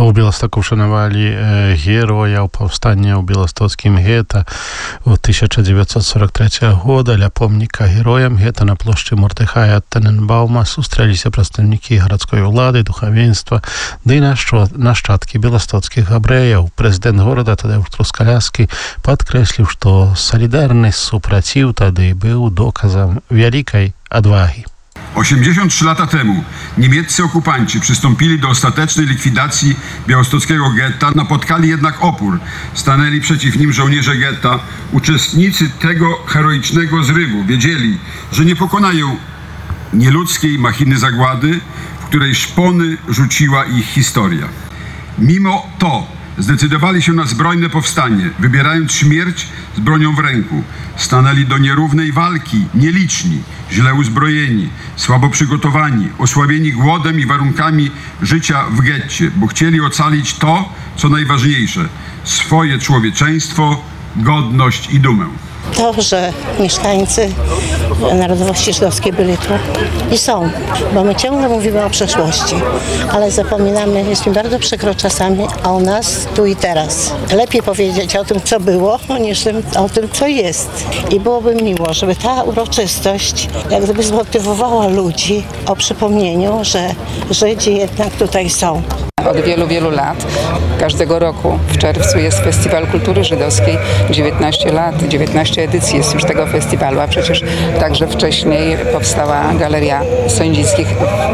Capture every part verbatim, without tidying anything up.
У Беластоку вшанували героя ў паўстання ў беластоцкім гета ў тысяча девятьсот сорок третьего года. Ля помніка героям гета на плошчы Мордыхая Тененбаума сустрэліся прадстаўнікі гарадской улады, духавенства, ды і нашчадкі беластоцкіх габрэяў. Прэзідэнт горада Тадeusz Truskalasky падкрэсліў, што салідарны супраціў тады быў доказам вялікай адвагі. osiemdziesiąt trzy lata temu niemieccy okupanci przystąpili do ostatecznej likwidacji białostockiego getta, napotkali jednak opór. Stanęli przeciw nim żołnierze getta. Uczestnicy tego heroicznego zrywu wiedzieli, że nie pokonają nieludzkiej machiny zagłady, w której szpony rzuciła ich historia. Mimo to zdecydowali się na zbrojne powstanie, wybierając śmierć z bronią w ręku. Stanęli do nierównej walki, nieliczni, źle uzbrojeni, słabo przygotowani, osłabieni głodem i warunkami życia w getcie, bo chcieli ocalić to, co najważniejsze, swoje człowieczeństwo, godność i dumę. To, że mieszkańcy narodowości żydowskiej byli tu i są, bo my ciągle mówimy o przeszłości, ale zapominamy, jest mi bardzo przykro czasami, o nas tu i teraz. Lepiej powiedzieć o tym, co było, niż o tym, co jest. I byłoby miło, żeby ta uroczystość jak gdyby zmotywowała ludzi o przypomnieniu, że Żydzi jednak tutaj są. Od wielu, wielu lat, każdego roku w czerwcu jest Festiwal Kultury Żydowskiej. dziewiętnaście lat, dziewiętnaście edycji jest już tego festiwalu, a przecież także wcześniej powstała Galeria Sądzickich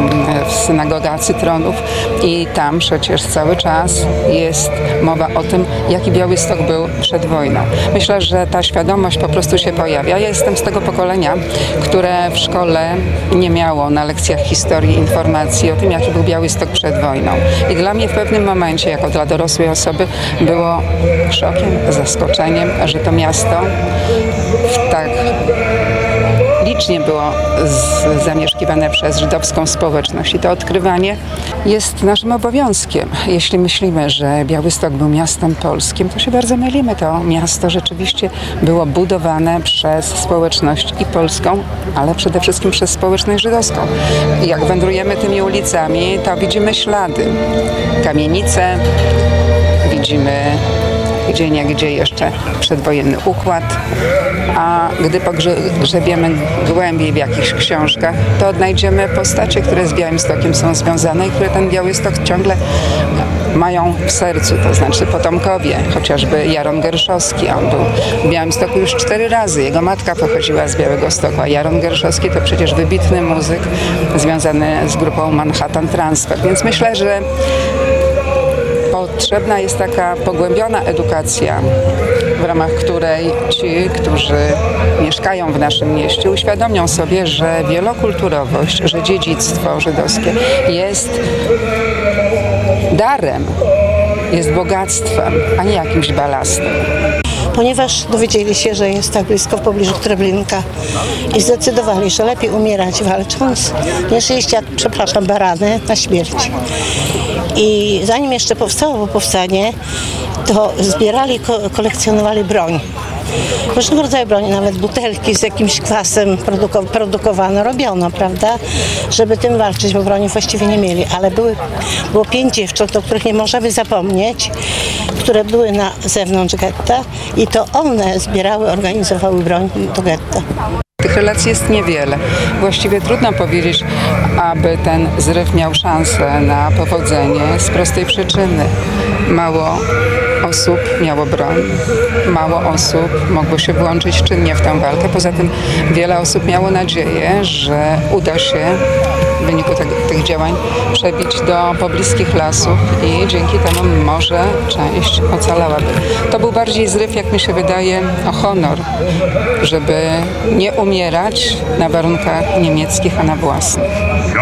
w synagoga Cytronów i tam przecież cały czas jest mowa o tym, jaki Białystok był przed wojną. Myślę, że ta świadomość po prostu się pojawia. Ja jestem z tego pokolenia, które w szkole nie miało na lekcjach historii informacji o tym, jaki był Białystok przed wojną. I dla mnie w pewnym momencie, jako dla dorosłej osoby, było szokiem, zaskoczeniem, że to miasto tak licznie było z, zamieszkiwane przez żydowską społeczność. I to odkrywanie jest naszym obowiązkiem. Jeśli myślimy, że Białystok był miastem polskim, to się bardzo mylimy. To miasto rzeczywiście było budowane przez społeczność i polską, ale przede wszystkim przez społeczność żydowską. I jak wędrujemy tymi ulicami, to widzimy ślady. Kamienice, widzimy gdzie nie gdzie jeszcze przedwojenny układ, a gdy pogrzebiemy głębiej w jakichś książkach, to odnajdziemy postacie, które z Białymstokiem są związane i które ten Białystok ciągle mają w sercu, to znaczy potomkowie, chociażby Jaron Gerszowski, on był w Białymstoku już cztery razy, jego matka pochodziła z Białegostoku, a Jaron Gerszowski to przecież wybitny muzyk związany z grupą Manhattan Transfer, więc myślę, że potrzebna jest taka pogłębiona edukacja, w ramach której ci, którzy mieszkają w naszym mieście, uświadomią sobie, że wielokulturowość, że dziedzictwo żydowskie jest darem, jest bogactwem, a nie jakimś balastem. Ponieważ dowiedzieli się, że jest tak blisko w pobliżu Treblinka i zdecydowali, że lepiej umierać walcząc, niż jeść, jak, przepraszam, barany na śmierć. I zanim jeszcze powstało powstanie, to zbierali, ko- kolekcjonowali broń. Różnego rodzaju broni, nawet butelki z jakimś kwasem produko- produkowano, robiono, prawda, żeby tym walczyć, bo broni właściwie nie mieli, ale były, było pięć dziewcząt, o których nie możemy zapomnieć, które były na zewnątrz getta i to one zbierały, organizowały broń do getta. Tych relacji jest niewiele. Właściwie trudno powiedzieć, aby ten zryw miał szansę na powodzenie z prostej przyczyny. Mało osób miało broń, mało osób mogło się włączyć czynnie w tę walkę. Poza tym wiele osób miało nadzieję, że uda się w wyniku te, tych działań przebić do pobliskich lasów i dzięki temu może część ocalałaby. To był bardziej zryw, jak mi się wydaje, o honor, żeby nie umierać na warunkach niemieckich, a na własnych.